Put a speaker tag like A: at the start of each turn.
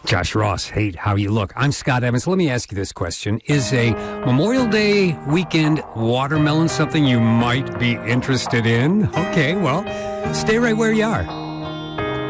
A: Josh Ross, hey, how you look? I'm Scott Evans. Let me ask you this question. Is a Memorial Day weekend watermelon something you might be interested in? Okay, well, stay right where you are.